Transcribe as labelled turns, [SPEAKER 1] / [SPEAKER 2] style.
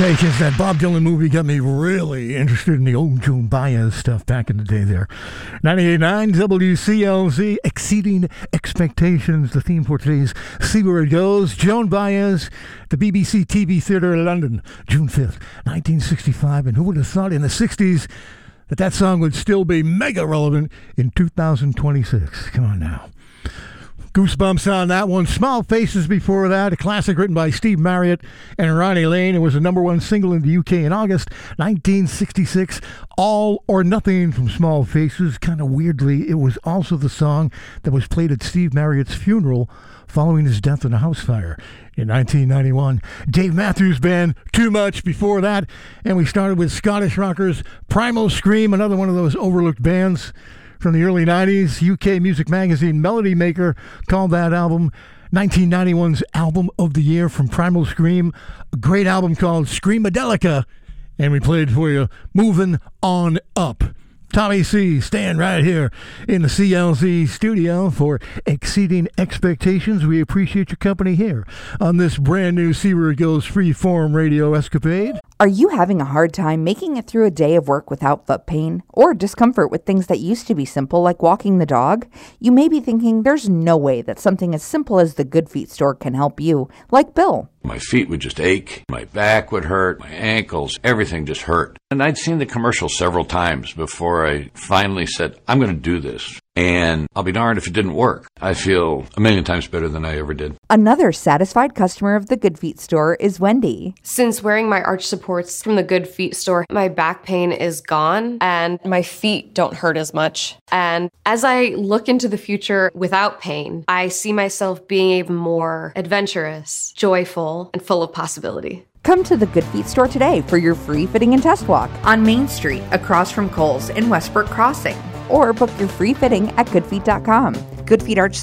[SPEAKER 1] Expectations. That Bob Dylan movie got me really interested in the old Joan Baez stuff back in the day there. 98.9 WCLZ, Exceeding Expectations, the theme for today's See Where It Goes. Joan Baez, the BBC TV Theatre in London, June 5th, 1965. And who would have thought in the 60s that song would still be mega relevant in 2026? Come on now. Goosebumps on that one. Small Faces before that, a classic written by Steve Marriott and Ronnie Lane. It was a #1 single in the UK in August 1966. All or Nothing from Small Faces. Kind of weirdly, it was also the song that was played at Steve Marriott's funeral following his death in a house fire in 1991. Dave Matthews Band, Too Much before that. And we started with Scottish rockers Primal Scream, another one of those overlooked bands from the early 90s. UK music magazine Melody Maker called that album 1991's Album of the Year from Primal Scream. A great album called Screamadelica. And we played for you Moving On Up. Tommy C, staying right here in the CLZ studio for Exceeding Expectations. We appreciate your company here on this brand new See Where It Goes freeform radio escapade.
[SPEAKER 2] Are you having a hard time making it through a day of work without foot pain or discomfort with things that used to be simple, like walking the dog? You may be thinking there's no way that something as simple as the Good Feet store can help you, like Bill.
[SPEAKER 3] My feet would just ache, my back would hurt, my ankles, everything just hurt. And I'd seen the commercial several times before I finally said, I'm going to do this. And I'll be darned if it didn't work. I feel a million times better than I ever did.
[SPEAKER 2] Another satisfied customer of the Good Feet store is Wendy.
[SPEAKER 4] Since wearing my arch supports from the Good Feet store, my back pain is gone and my feet don't hurt as much. And as I look into the future without pain, I see myself being even more adventurous, joyful, and full of possibility.
[SPEAKER 2] Come to the Good Feet store today for your free fitting and test walk on Main Street, across from Kohl's in Westbrook Crossing. Or book your free fitting at goodfeet.com. Good Feet Arch